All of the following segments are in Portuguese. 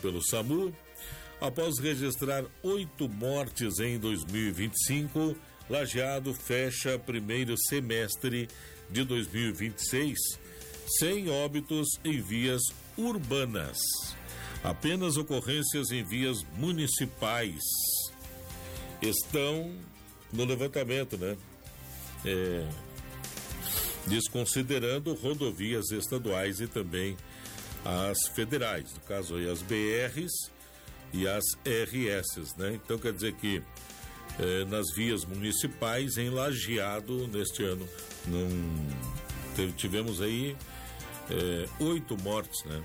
pelo SAMU. Após registrar 8 mortes em 2025, Lajeado fecha primeiro semestre de 2026 sem óbitos em vias urbanas. Apenas ocorrências em vias municipais estão no levantamento, né? Desconsiderando rodovias estaduais e também as federais, no caso aí as BRs e as RS, né? Então quer dizer que nas vias municipais em Lajeado neste ano tivemos aí 8 mortes, né?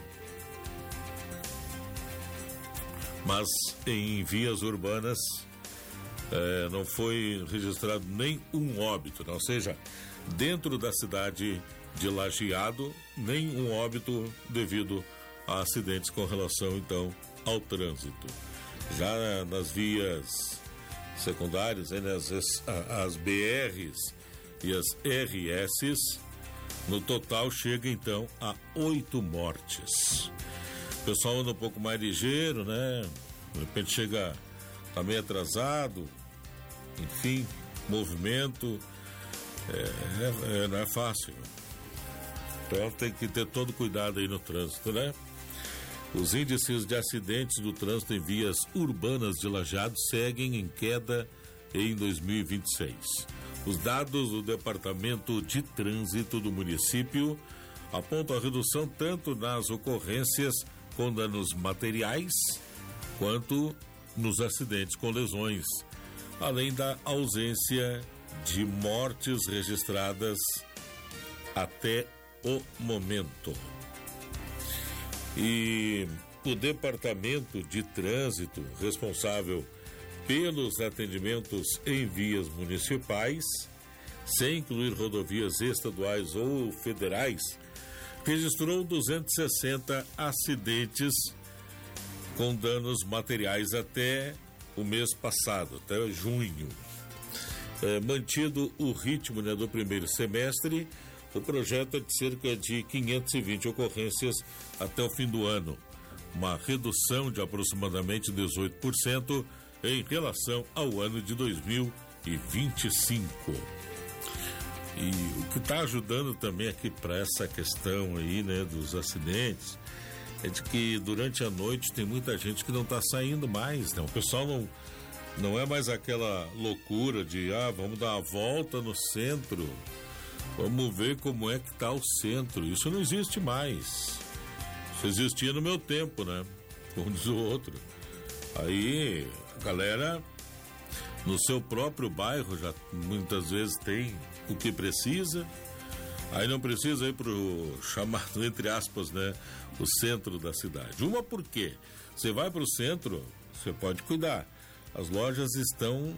Mas em vias urbanas não foi registrado nenhum óbito, ou seja, dentro da cidade de Lajeado, nenhum óbito devido a acidentes com relação então ao trânsito. Já nas vias secundárias, as BRs e as RS, no total chega então a 8 mortes. O pessoal anda um pouco mais ligeiro, né? De repente chega, tá meio atrasado, enfim, movimento, não é fácil. Então tem que ter todo cuidado aí no trânsito, né? Os índices de acidentes do trânsito em vias urbanas de Lajeado seguem em queda em 2026. Os dados do Departamento de Trânsito do município apontam a redução tanto nas ocorrências com danos materiais quanto nos acidentes com lesões, além da ausência de mortes registradas até o momento. E o Departamento de Trânsito, responsável pelos atendimentos em vias municipais, sem incluir rodovias estaduais ou federais, registrou 260 acidentes com danos materiais até o mês passado, até junho. Mantido o ritmo, né, do primeiro semestre, o projeto é de cerca de 520 ocorrências até o fim do ano, uma redução de aproximadamente 18% em relação ao ano de 2025. E o que está ajudando também aqui para essa questão aí, né, dos acidentes, é de que durante a noite tem muita gente que não está saindo mais, né? O pessoal não é mais aquela loucura de, vamos dar uma volta no centro, vamos ver como é que tá o centro. Isso não existe mais. Isso existia no meu tempo, né? Como diz o outro. Aí a galera no seu próprio bairro já muitas vezes tem o que precisa. Aí não precisa ir pro chamado, entre aspas, né, o centro da cidade. Uma porque você vai pro centro, você pode cuidar. As lojas estão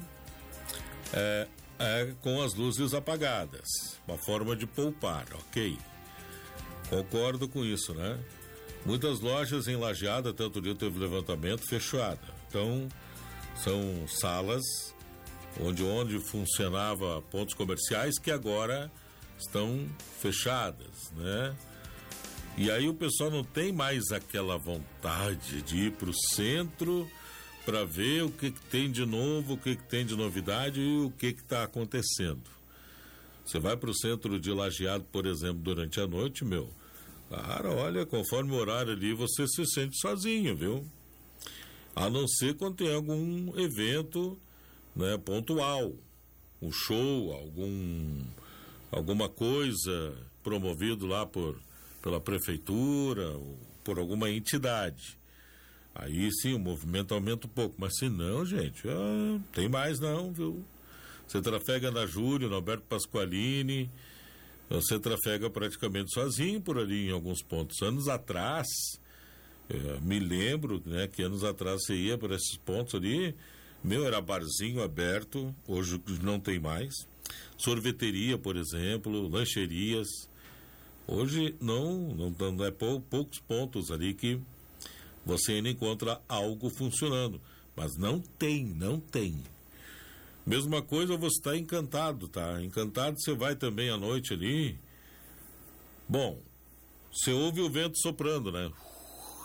com as luzes apagadas. Uma forma de poupar, ok? Concordo com isso, né? Muitas lojas em Lajeado, até outro dia teve levantamento, fechada. Então, são salas onde funcionava pontos comerciais que agora estão fechadas, né? E aí o pessoal não tem mais aquela vontade de ir para o centro para ver o que tem de novo, o que tem de novidade e o que está acontecendo. Você vai para o centro de Lajeado, por exemplo, durante a noite, cara, olha, conforme o horário ali, você se sente sozinho, viu? A não ser quando tem algum evento, né, pontual, um show, alguma coisa promovido lá pela prefeitura ou por alguma entidade. Aí sim o movimento aumenta um pouco, mas se não, gente, tem mais não, viu? Você trafega na Júlio, no Alberto Pasqualini, você trafega praticamente sozinho por ali em alguns pontos. Anos atrás, me lembro, né, que anos atrás você ia por esses pontos ali, era barzinho aberto, hoje não tem mais. Sorveteria, por exemplo, lancherias. Hoje não é poucos pontos ali que você ainda encontra algo funcionando, mas não tem. Mesma coisa, você está Encantado, tá? Encantado, você vai também à noite ali. Bom, você ouve o vento soprando, né?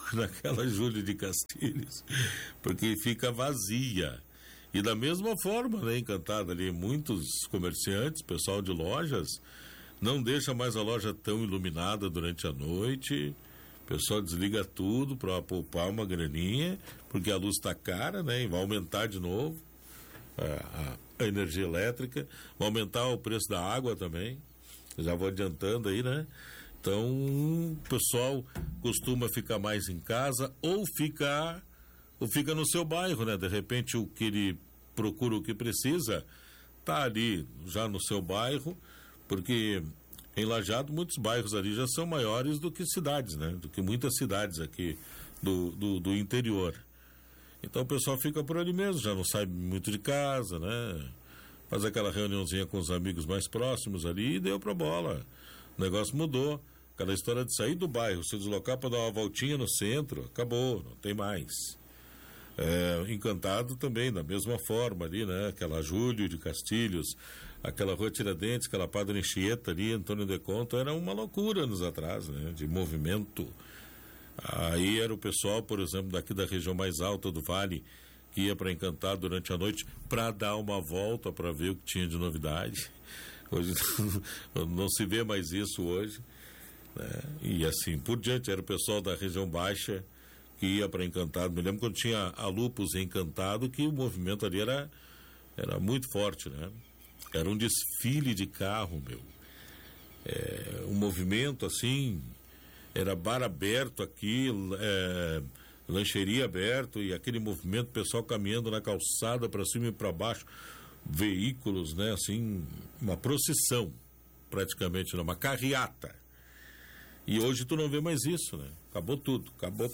naquela Júlio de Castilhos, porque fica vazia. E da mesma forma, né, Encantada ali, muitos comerciantes, pessoal de lojas, não deixa mais a loja tão iluminada durante a noite. O pessoal desliga tudo para poupar uma graninha, porque a luz está cara, né, e vai aumentar de novo a energia elétrica, vai aumentar o preço da água também. Já vou adiantando aí, né? Então, o pessoal costuma ficar mais em casa ou fica no seu bairro, né? De repente, o que ele procura, o que precisa, tá ali já no seu bairro, porque em Lajeado muitos bairros ali já são maiores do que cidades, né? Do que muitas cidades aqui do interior. Então, o pessoal fica por ali mesmo, já não sai muito de casa, né? Faz aquela reuniãozinha com os amigos mais próximos ali e deu pra bola. O negócio mudou. Aquela história de sair do bairro, se deslocar para dar uma voltinha no centro, acabou, não tem mais. Encantado também, da mesma forma ali, né? Aquela Júlio de Castilhos, aquela Rua Tiradentes, aquela Padre Anchieta ali, Antônio de Conto, era uma loucura anos atrás, né? De movimento. Aí era o pessoal, por exemplo, daqui da região mais alta do Vale, que ia para Encantado durante a noite para dar uma volta, para ver o que tinha de novidade. Hoje não se vê mais isso hoje, né? E assim por diante. Era o pessoal da região baixa que ia para Encantado. Me lembro quando tinha a Lupus em Encantado, que o movimento ali era muito forte, né? Era um desfile de carro, meu. Um movimento assim, era bar aberto aqui, lancheria aberto, e aquele movimento, pessoal caminhando na calçada para cima e para baixo, veículos, né, assim, uma procissão praticamente, uma carreata. E hoje tu não vê mais isso, né? Acabou tudo.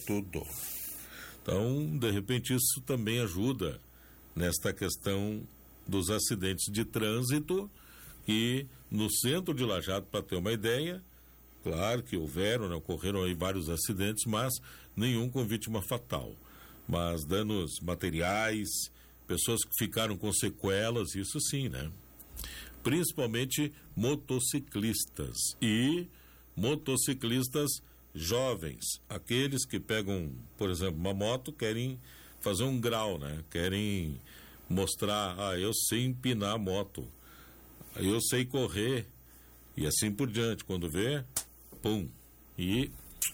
Então, de repente, isso também ajuda nesta questão dos acidentes de trânsito, que no centro de Lajeado, para ter uma ideia, claro que ocorreram aí vários acidentes, mas nenhum com vítima fatal. Mas danos materiais, pessoas que ficaram com sequelas, isso sim, né? Principalmente motociclistas e motociclistas jovens, aqueles que pegam, por exemplo, uma moto, querem fazer um grau, né? Querem mostrar, eu sei empinar a moto, eu sei correr, e assim por diante. Quando vê, pum, e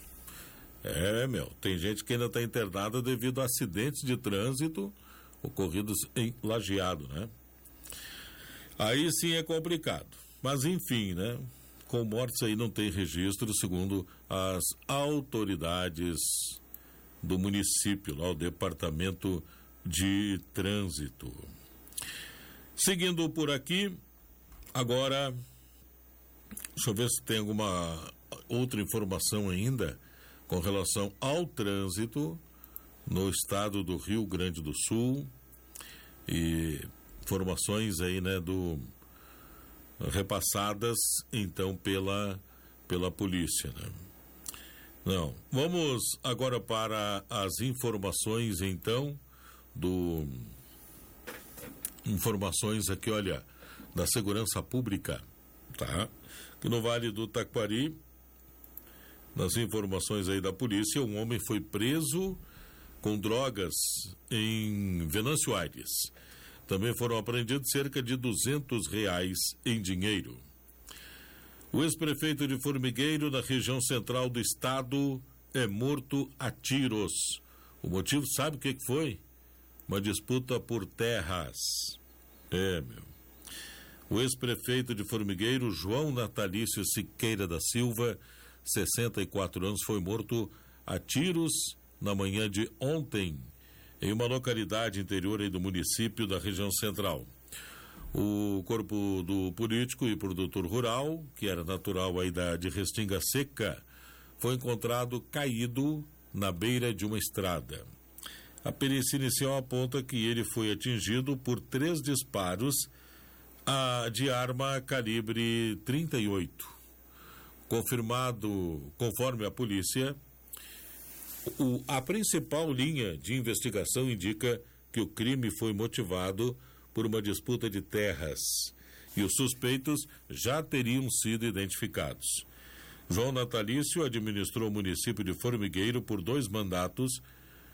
tem gente que ainda está internada devido a acidentes de trânsito ocorridos em Lajeado, né? Aí sim é complicado, mas enfim, né? Com mortes aí não tem registro, segundo as autoridades do município, lá o Departamento de Trânsito. Seguindo por aqui, agora, deixa eu ver se tem alguma outra informação ainda com relação ao trânsito no estado do Rio Grande do Sul, e informações aí, né, repassadas então pela polícia, né? Não, vamos agora para as informações então informações aqui, olha, da segurança pública, tá? Que no Vale do Taquari, nas informações aí da polícia, um homem foi preso com drogas em Venâncio Aires. Também foram apreendidos cerca de R$200 em dinheiro. O ex-prefeito de Formigueiro, na região central do estado, é morto a tiros. O motivo, sabe o que foi? Uma disputa por terras. O ex-prefeito de Formigueiro, João Natalício Siqueira da Silva, 64 anos, foi morto a tiros na manhã de ontem, em uma localidade interior aí do município da região central. O corpo do político e produtor rural, que era natural aí de Restinga Seca, foi encontrado caído na beira de uma estrada. A perícia inicial aponta que ele foi atingido por 3 disparos de arma calibre 38. Confirmado, conforme a polícia, a principal linha de investigação indica que o crime foi motivado por uma disputa de terras e os suspeitos já teriam sido identificados. João Natalício administrou o município de Formigueiro por dois mandatos,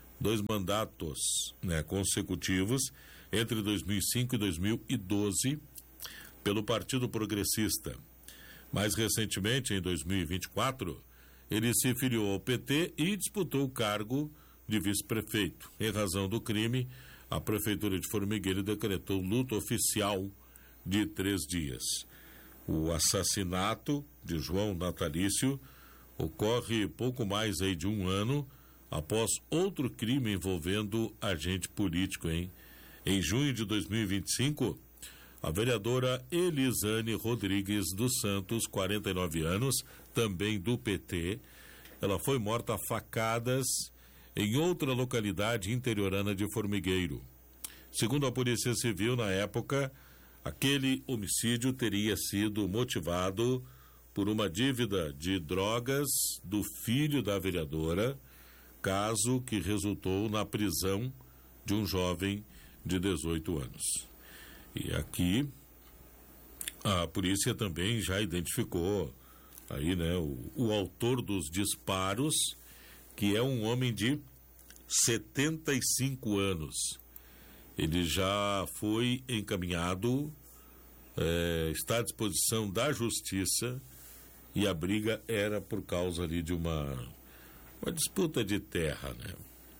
né, consecutivos, entre 2005 e 2012, pelo Partido Progressista. Mais recentemente, em 2024, ele se filiou ao PT e disputou o cargo de vice-prefeito. Em razão do crime, a Prefeitura de Formigueiro decretou luto oficial de 3 dias. O assassinato de João Natalício ocorre pouco mais aí de um ano após outro crime envolvendo agente político, hein? Em junho de 2025, a vereadora Elisane Rodrigues dos Santos, 49 anos, também do PT, ela foi morta a facadas em outra localidade interiorana de Formigueiro. Segundo a Polícia Civil, na época, aquele homicídio teria sido motivado por uma dívida de drogas do filho da vereadora, caso que resultou na prisão de um jovem de 18 anos. E aqui a polícia também já identificou aí, né, o autor dos disparos, que é um homem de 75 anos. Ele já foi encaminhado, está à disposição da justiça, e a briga era por causa ali de uma disputa de terra, né?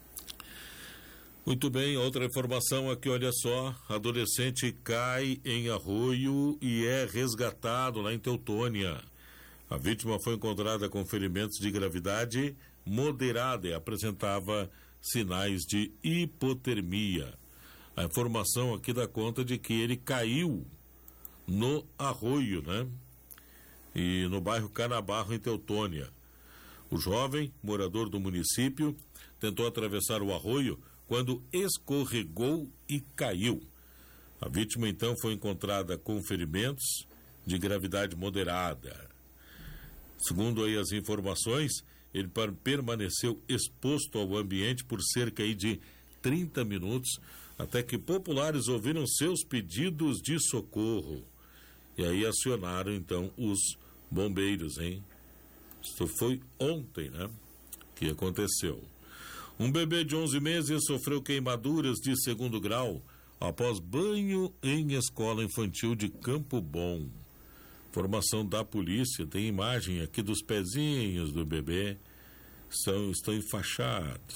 Muito bem, outra informação aqui, olha só, adolescente cai em arroio e é resgatado lá em Teutônia. A vítima foi encontrada com ferimentos de gravidade moderada e apresentava sinais de hipotermia. A informação aqui dá conta de que ele caiu no arroio, né? E no bairro Canabarro, em Teutônia. O jovem, morador do município, tentou atravessar o arroio quando escorregou e caiu. A vítima, então, foi encontrada com ferimentos de gravidade moderada. Segundo aí as informações, ele permaneceu exposto ao ambiente por cerca aí de 30 minutos, até que populares ouviram seus pedidos de socorro. E aí acionaram, então, os bombeiros, hein? Isso foi ontem, né? Que aconteceu. Um bebê de 11 meses sofreu queimaduras de 2º grau após banho em escola infantil de Campo Bom. Informação da polícia, tem imagem aqui dos pezinhos do bebê, estão enfaixados.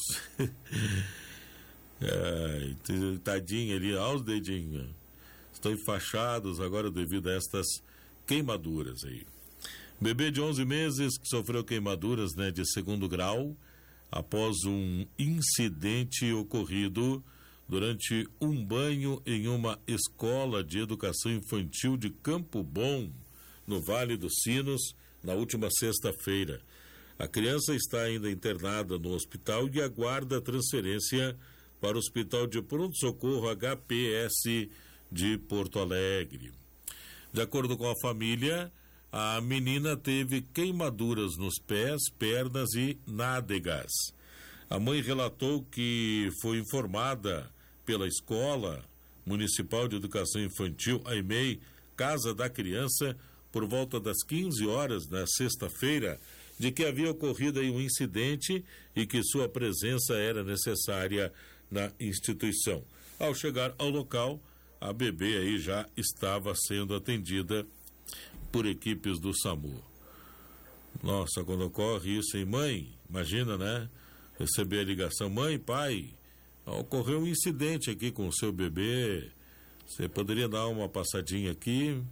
Tadinho ali, aos dedinhos. Estão enfaixados agora devido a estas queimaduras aí. Bebê de 11 meses que sofreu queimaduras, né, de 2º grau após um incidente ocorrido durante um banho em uma escola de educação infantil de Campo Bom, no Vale dos Sinos, na última sexta-feira. A criança está ainda internada no hospital e aguarda transferência para o Hospital de Pronto-Socorro HPS de Porto Alegre. De acordo com a família, a menina teve queimaduras nos pés, pernas e nádegas. A mãe relatou que foi informada pela Escola Municipal de Educação Infantil, a EMEI, Casa da Criança, por volta das 15 horas na sexta-feira, de que havia ocorrido aí um incidente e que sua presença era necessária na instituição. Ao chegar ao local, a bebê aí já estava sendo atendida por equipes do SAMU. Nossa, quando ocorre isso, hein, mãe? Imagina, né? Receber a ligação, mãe, pai, ocorreu um incidente aqui com o seu bebê, você poderia dar uma passadinha aqui?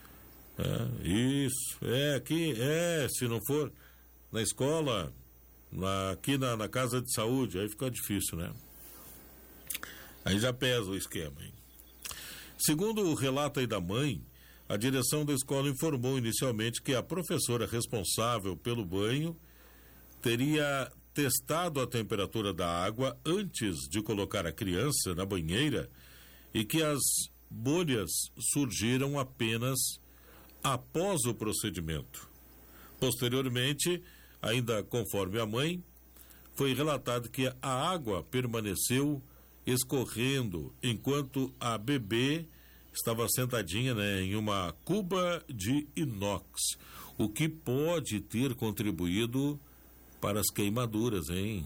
Isso, aqui, se não for na escola, aqui na casa de saúde, aí fica difícil, né? Aí já pesa o esquema, hein? Segundo o relato aí da mãe, a direção da escola informou inicialmente que a professora responsável pelo banho teria testado a temperatura da água antes de colocar a criança na banheira e que as bolhas surgiram apenas após o procedimento. Posteriormente, ainda conforme a mãe, foi relatado que a água permaneceu escorrendo enquanto a bebê estava sentadinha, né, em uma cuba de inox. o que pode ter contribuído para as queimaduras, hein?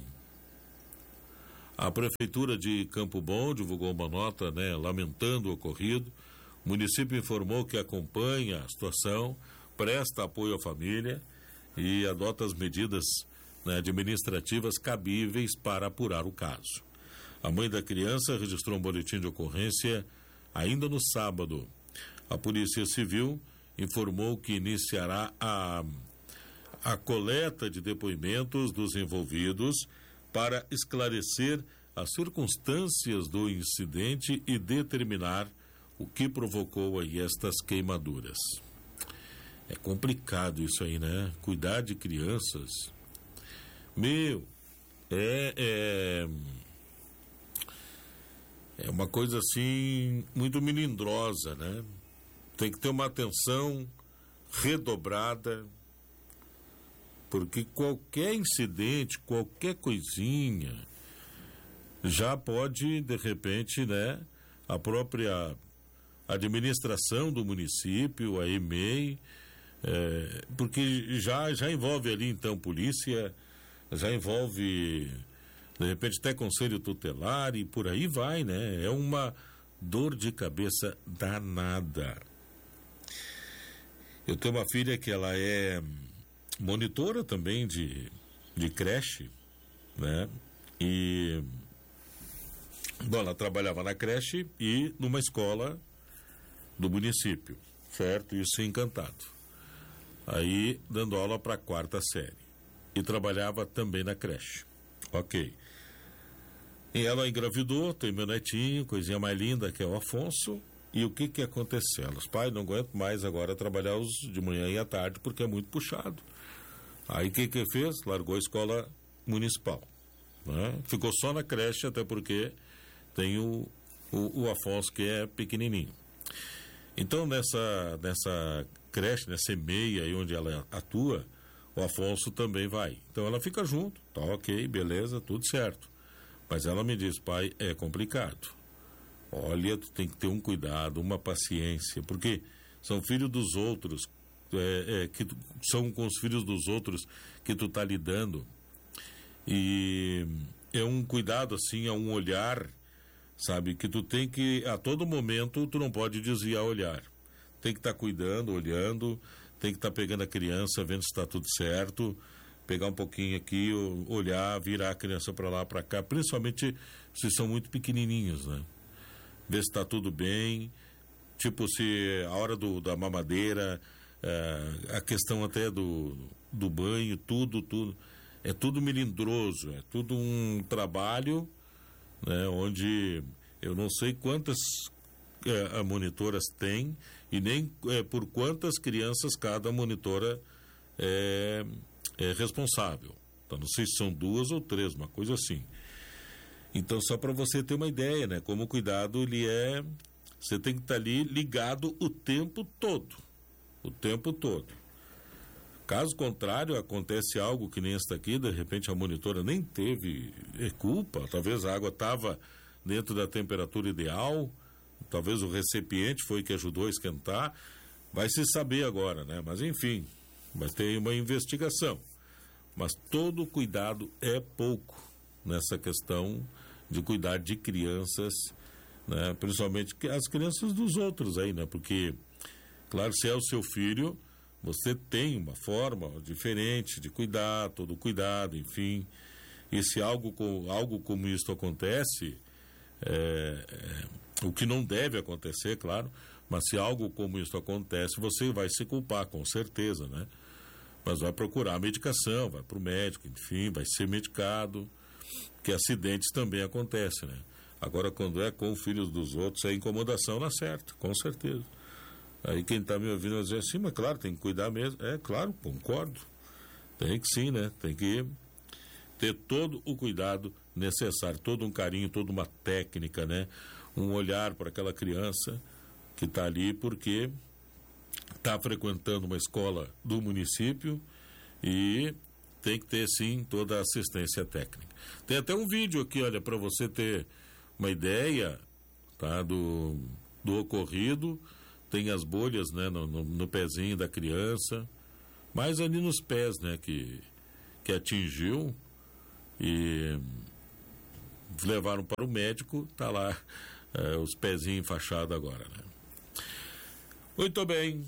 A Prefeitura de Campo Bom divulgou uma nota, né, lamentando o ocorrido. O município informou que acompanha a situação, presta apoio à família e adota as medidas, né, administrativas cabíveis para apurar o caso. A mãe da criança registrou um boletim de ocorrência ainda no sábado. A Polícia Civil informou que iniciará a coleta de depoimentos dos envolvidos para esclarecer as circunstâncias do incidente e determinar o que provocou aí estas queimaduras. É complicado isso aí, né? Cuidar de crianças. É uma coisa assim muito melindrosa, né? Tem que ter uma atenção redobrada, porque qualquer incidente, qualquer coisinha, já pode, de repente, né, a própria administração do município, a EMEI, porque já envolve ali, então, polícia, já envolve, de repente, até conselho tutelar e por aí vai, né? É uma dor de cabeça danada. Eu tenho uma filha que ela é monitora também de creche, né? E, bom, ela trabalhava na creche e numa escola do município, certo? Isso em Encantado. Aí, dando aula para a 4ª série. E trabalhava também na creche. Ok. E ela engravidou, tem meu netinho, coisinha mais linda, que é o Afonso. E o que aconteceu? Ela disse, pai, não aguento mais agora trabalhar de manhã e à tarde, porque é muito puxado. Aí o que fez? Largou a escola municipal, né? Ficou só na creche, até porque tem o Afonso, que é pequenininho. Então, nessa creche, nessa EMEI aí onde ela atua, o Afonso também vai. Então, ela fica junto, tá ok, beleza, tudo certo. Mas ela me diz, pai, é complicado. Olha, tu tem que ter um cuidado, uma paciência, porque são filhos dos outros, são com os filhos dos outros que tu tá lidando. E é um cuidado, assim, é um olhar, sabe, que tu tem que, a todo momento, tu não pode desviar o olhar. Tem que estar cuidando, olhando, tem que estar pegando a criança, vendo se está tudo certo, pegar um pouquinho aqui, olhar, virar a criança para lá, para cá, principalmente se são muito pequenininhos, né? Ver se está tudo bem, tipo, se a hora da mamadeira, a questão até do banho, tudo, é tudo melindroso, é tudo um trabalho, né, onde eu não sei quantas monitoras tem e nem por quantas crianças cada monitora é responsável. Então, não sei se são 2 ou 3, uma coisa assim. Então, só para você ter uma ideia, né? Como o cuidado, você tem que estar ali ligado o tempo todo. O tempo todo. Caso contrário, acontece algo que nem esta aqui, de repente a monitora nem teve culpa, talvez a água estava dentro da temperatura ideal, talvez o recipiente foi que ajudou a esquentar, vai se saber agora, né? Mas enfim, vai ter uma investigação. Mas todo cuidado é pouco nessa questão de cuidar de crianças, né? Principalmente as crianças dos outros aí, né? Porque, claro, se é o seu filho, você tem uma forma diferente de cuidar, todo cuidado, enfim. E se algo como isso acontece, o que não deve acontecer, claro, mas se algo como isso acontece, você vai se culpar, com certeza, né? Mas vai procurar a medicação, vai para o médico, enfim, vai ser medicado, que acidentes também acontecem, né? Agora, quando é com filhos dos outros, é incomodação na certa, com certeza. Aí quem está me ouvindo vai dizer assim, mas claro, tem que cuidar mesmo. É, claro, concordo. Tem que sim, né? Tem que ter todo o cuidado necessário, todo um carinho, toda uma técnica, né? Um olhar para aquela criança que está ali porque está frequentando uma escola do município e tem que ter, sim, toda a assistência técnica. Tem até um vídeo aqui, olha, para você ter uma ideia, tá? Do ocorrido. Tem as bolhas, né, no pezinho da criança, Mas ali nos pés, né, que atingiu e levaram para o médico, tá lá os pezinhos enfaixados agora, né? Muito bem,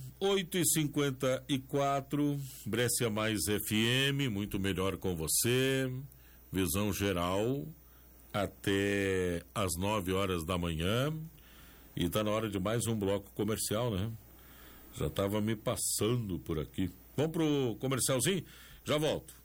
8h54, Brescia Mais FM, muito melhor com você, visão geral, até às 9 horas da manhã, e tá na hora de mais um bloco comercial, né? Já estava me passando por aqui. Vamos pro comercialzinho? Já volto.